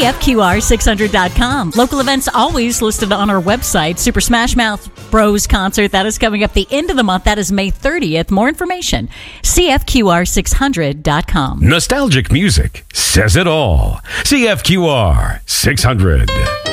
CFQR600.com. Local events always listed on our website. Super Smash Mouth Bros concert, that is coming up the end of the month. That is May 30th. More information, CFQR600.com. Nostalgic music says it all. CFQR 600.